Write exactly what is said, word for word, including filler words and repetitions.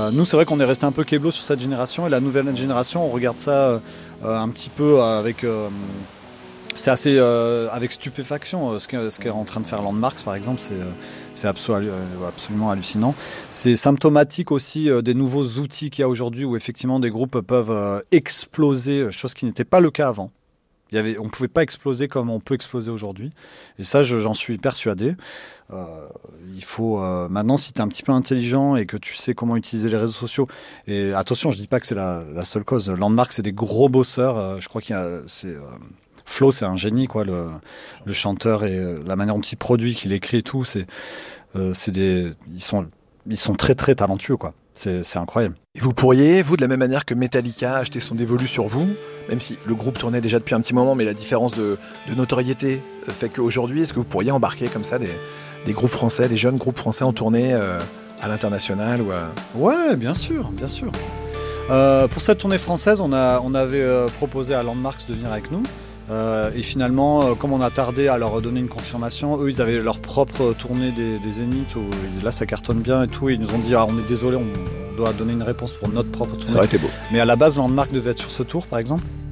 Euh, nous, c'est vrai qu'on est resté un peu kéblo sur cette génération, et la nouvelle génération, on regarde ça euh, un petit peu avec... Euh, c'est assez euh, avec stupéfaction ce qu'est, ce qu'est en train de faire Landmarks par exemple, c'est, c'est absolu, absolument hallucinant. C'est symptomatique aussi euh, des nouveaux outils qu'il y a aujourd'hui où effectivement des groupes peuvent euh, exploser, chose qui n'était pas le cas avant. Il y avait, on ne pouvait pas exploser comme on peut exploser aujourd'hui. Et ça, je, j'en suis persuadé. Euh, il faut euh, maintenant, si tu es un petit peu intelligent et que tu sais comment utiliser les réseaux sociaux, et attention, je ne dis pas que c'est la, la seule cause. Landmarks, c'est des gros bosseurs. Euh, je crois qu'il y a... C'est, euh, Flo, c'est un génie, quoi, le, le chanteur, et euh, la manière dont il produit, qu'il écrit et tout, c'est, euh, c'est des, ils sont, ils sont très très talentueux, quoi. C'est, c'est incroyable. Et vous pourriez, vous, de la même manière que Metallica, acheter son dévolu sur vous, même si le groupe tournait déjà depuis un petit moment, mais la différence de, de notoriété fait qu'aujourd'hui, est-ce que vous pourriez embarquer comme ça des, des groupes français, des jeunes groupes français en tournée euh, à l'international ou à... Ouais, bien sûr, bien sûr. Euh, pour cette tournée française, on, a, on avait euh, proposé à Landmarks de venir avec nous. Euh, et finalement, euh, comme on a tardé à leur donner une confirmation, eux ils avaient leur propre tournée des, des Zéniths où là ça cartonne bien et tout, et ils nous ont dit ah, on est désolé, on doit donner une réponse pour notre propre tournée. Ça aurait été beau. Mais à la base, Landmark devait être sur ce tour par exemple.